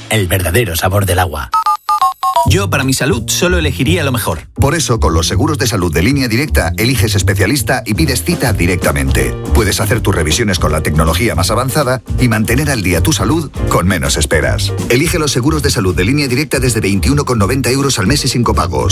el verdadero sabor del agua. Yo, para mi salud, solo elegiría lo mejor. Por eso, con los seguros de salud de Línea Directa, eliges especialista y pides cita directamente. Puedes hacer tus revisiones con la tecnología más avanzada y mantener al día tu salud con menos esperas. Elige los seguros de salud de Línea Directa desde 21,90 € al mes y sin copagos.